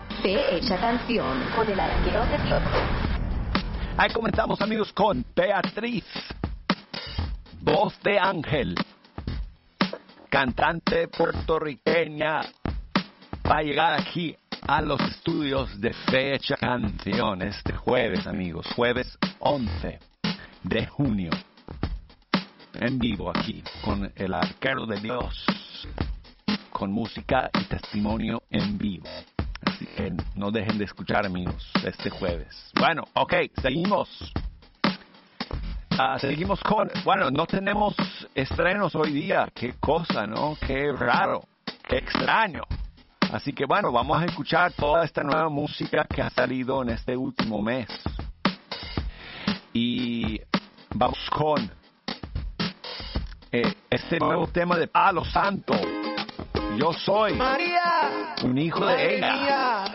Fe Hecha Canción con el arquero de Dios. Ahí comenzamos, amigos, con Beatriz, voz de ángel, cantante puertorriqueña, va a llegar aquí a los estudios de Fe Hecha Canción este jueves, amigos, jueves 11 de junio, en vivo aquí con el arquero de Dios, con música y testimonio en vivo. Así que no dejen de escuchar, amigos, este jueves. Bueno, ok, seguimos. Seguimos con... Bueno, no tenemos estrenos hoy día. Qué cosa, ¿no? Qué raro, qué extraño. Así que bueno, vamos a escuchar toda esta nueva música que ha salido en este último mes. Y vamos con este nuevo tema de Palo Santo. Yo soy María, un hijo de ella. mía,